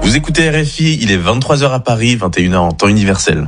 Vous écoutez RFI, il est 23h à Paris, 21h en temps universel.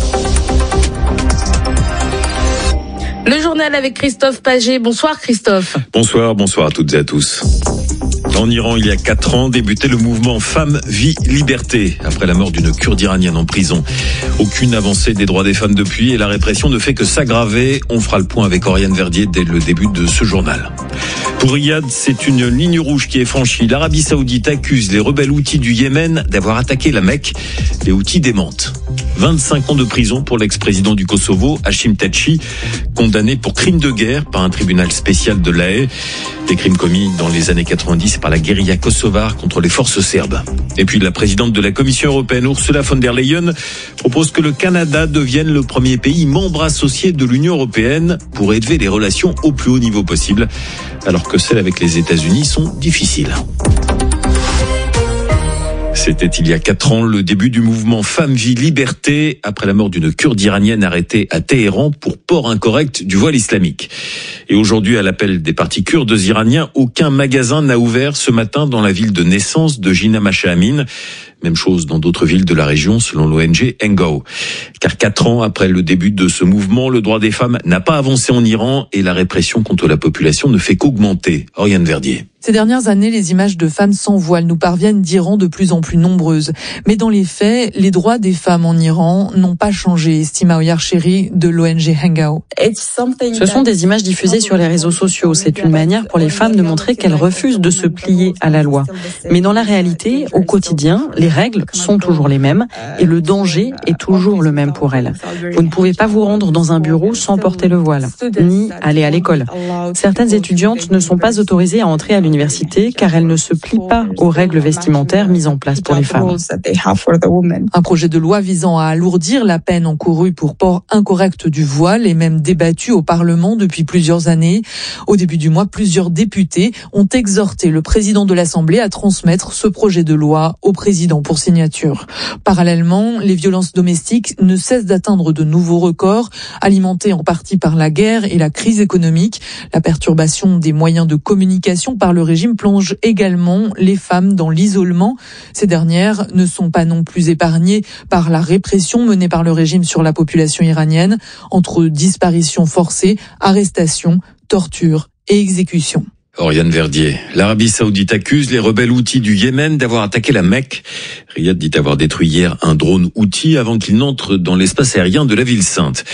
Le journal avec Christophe Paget. Bonsoir Christophe. Bonsoir à toutes et à tous. En Iran, il y a 4 ans, débutait le mouvement Femmes, Vie, Liberté, après la mort d'une Kurde iranienne en prison. Aucune avancée des droits des femmes depuis et la répression ne fait que s'aggraver. On fera le point avec Oriane Verdier dès le début de ce journal. Pour Riyad, c'est une ligne rouge qui est franchie. L'Arabie Saoudite accuse les rebelles Houthis du Yémen d'avoir attaqué la Mecque. Les Houthis démentent. 25 ans de prison pour l'ex-président du Kosovo, Hashim Thaçi, condamné pour crime de guerre par un tribunal spécial de La Haye. Des crimes commis dans les années 90 par la guérilla kosovare contre les forces serbes. Et puis la présidente de la Commission européenne, Ursula von der Leyen, propose que le Canada devienne le premier pays membre associé de l'Union européenne pour élever les relations au plus haut niveau possible, alors que celles avec les États-Unis sont difficiles. C'était il y a 4 ans le début du mouvement Femmes, Vie, Liberté, après la mort d'une Kurde iranienne arrêtée à Téhéran pour port incorrect du voile islamique. Et aujourd'hui, à l'appel des partis kurdes iraniens, aucun magasin n'a ouvert ce matin dans la ville de naissance de Jina Mahsa Amini. Même chose dans d'autres villes de la région, selon l'ONG Engao. Car 4 ans après le début de ce mouvement, le droit des femmes n'a pas avancé en Iran et la répression contre la population ne fait qu'augmenter. Oriane Verdier. Ces dernières années, les images de femmes sans voile nous parviennent d'Iran de plus en plus nombreuses. Mais dans les faits, les droits des femmes en Iran n'ont pas changé, estime Aoyar Chéri de l'ONG Engao. Ce sont des images diffusées sur les réseaux sociaux. C'est une manière pour les femmes de montrer qu'elles refusent de se plier à la loi. Mais dans la réalité, au quotidien, les règles sont toujours les mêmes et le danger est toujours le même pour elles. Vous ne pouvez pas vous rendre dans un bureau sans porter le voile, ni aller à l'école. Certaines étudiantes ne sont pas autorisées à entrer à l'université car elles ne se plient pas aux règles vestimentaires mises en place pour les femmes. Un projet de loi visant à alourdir la peine encourue pour port incorrect du voile est même débattu au Parlement depuis plusieurs années. Au début du mois, plusieurs députés ont exhorté le président de l'Assemblée à transmettre ce projet de loi au président pour signature. Parallèlement, les violences domestiques ne cessent d'atteindre de nouveaux records, alimentés en partie par la guerre et la crise économique. La perturbation des moyens de communication par le régime plonge également les femmes dans l'isolement. Ces dernières ne sont pas non plus épargnées par la répression menée par le régime sur la population iranienne, entre disparitions forcées, arrestations, tortures et exécutions. Oriane Verdier. L'Arabie Saoudite accuse les rebelles Houthis du Yémen d'avoir attaqué la Mecque. Riyad dit avoir détruit hier un drone Houthi avant qu'il n'entre dans l'espace aérien de la ville sainte.